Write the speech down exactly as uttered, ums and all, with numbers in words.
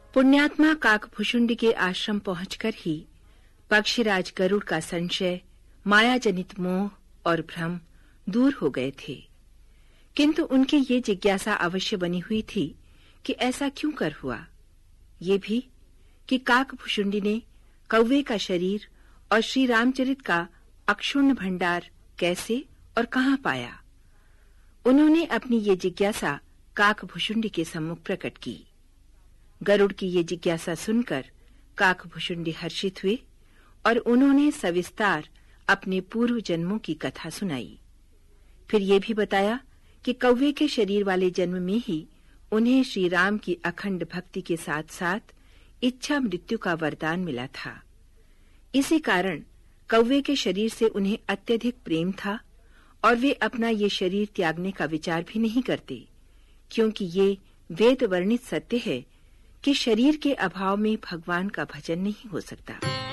पुण्यात्मा काकभुशुंडी के आश्रम पहुंचकर ही पक्षीराज गरुड़ का संशय, मायाजनित मोह और भ्रम दूर हो गए थे, किंतु उनकी ये जिज्ञासा अवश्य बनी हुई थी कि ऐसा क्यों कर हुआ। ये भी कि काकभुशुंडी ने कौवे का शरीर और श्री रामचरित का अक्षुण्ण भंडार कैसे और कहां पाया। उन्होंने अपनी ये जिज्ञासा काकभुशुंडी के सम्मुख प्रकट की। गरुड़ की ये जिज्ञासा सुनकर काकभुशुंडी हर्षित हुए और उन्होंने सविस्तार अपने पूर्व जन्मों की कथा सुनाई। फिर ये भी बताया कि कौवे के शरीर वाले जन्म में ही उन्हें श्री राम की अखंड भक्ति के साथ साथ इच्छा मृत्यु का वरदान मिला था। इसी कारण कौवे के शरीर से उन्हें अत्यधिक प्रेम था और वे अपना ये शरीर त्यागने का विचार भी नहीं करते, क्योंकि ये वेद वर्णित सत्य है कि शरीर के अभाव में भगवान का भजन नहीं हो सकता।